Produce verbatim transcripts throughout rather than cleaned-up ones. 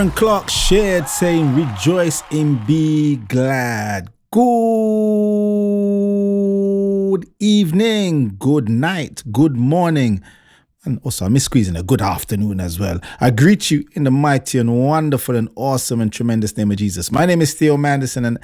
Clark shared saying, rejoice and be glad. Good evening, good night, good morning. And also, I'm squeezing a good afternoon as well. I greet you in the mighty and wonderful and awesome and tremendous name of Jesus. My name is Theo Manderson and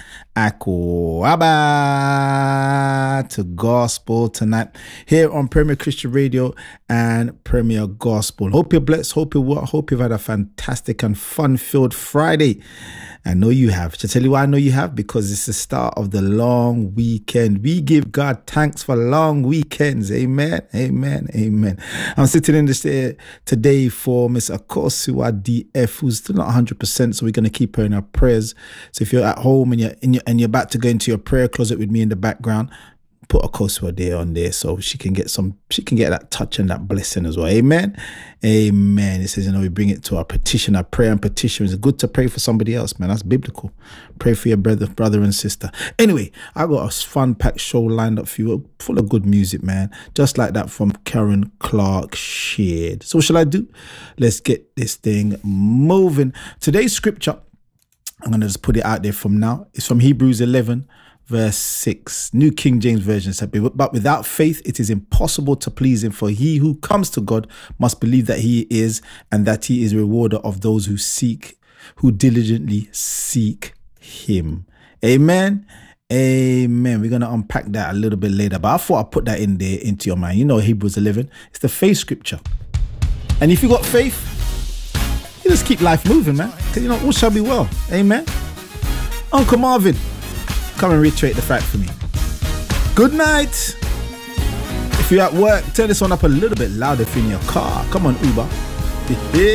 Akwaba to Gospel tonight here on Premier Christian Radio and Premier Gospel. Hope you're blessed. Hope you hope you've had a fantastic and fun-filled Friday. I know you have. To tell you why I know you have, because it's the start of the long weekend. We give God thanks for long weekends. Amen. Amen. Amen. I'm sitting in this uh, today for Miss Akosua D F, who's still not one hundred percent, so we're going to keep her in our prayers. So if you're at home and you're, in your, and you're about to go into your prayer closet with me in the background, put Akosua there on there so she can get some, she can get that touch and that blessing as well. Amen. Amen. It says, you know, we bring it to our petition, our prayer and petition. It's good to pray for somebody else, man. That's biblical. Pray for your brother, brother and sister. Anyway, I got a fun-packed show lined up for you, full of good music, man. Just like that from Karen Clark shared. So what shall I do? Let's get this thing moving. Today's scripture, I'm going to just put it out there from now. It's from Hebrews eleven. Verse six, New King James Version said, but without faith it is impossible to please him, for he who comes to God must believe that he is, and that he is a rewarder of those who seek, who diligently seek him. Amen. Amen. We're going to unpack that a little bit later, but I thought I'd put that in there into your mind. You know, Hebrews eleven, it's the faith scripture. And if you got faith, you just keep life moving, man. Because, you know, all shall be well. Amen. Uncle Marvin, come and reiterate the fact for me. Good night. If you're at work, turn this one up a little bit louder if you're in your car. Come on, Uber.